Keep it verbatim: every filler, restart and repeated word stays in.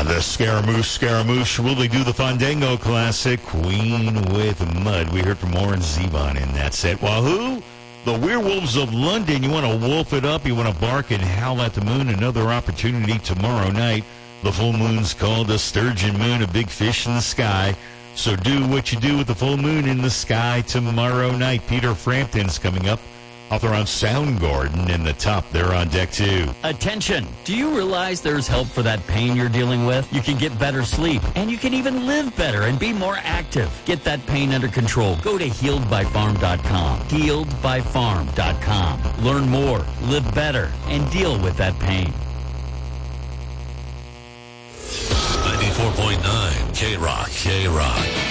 Ah, the Scaramouche, Scaramouche. Will they do the Fandango Classic? Queen with Mud. We heard from Warren Zevon in that set. Wahoo! The Werewolves of London. You want to wolf it up? You want to bark and howl at the moon? Another opportunity tomorrow night. The full moon's called a sturgeon moon, a big fish in the sky. So do what you do with the full moon in the sky tomorrow night. Peter Frampton's coming up. Author on Soundgarden in the top. They're on deck two. Attention! Do you realize there's help for that pain you're dealing with? You can get better sleep, and you can even live better and be more active. Get that pain under control. Go to healed by farm dot com. healed by farm dot com. Learn more, live better, and deal with that pain. ninety-four point nine K-Rock, K-Rock.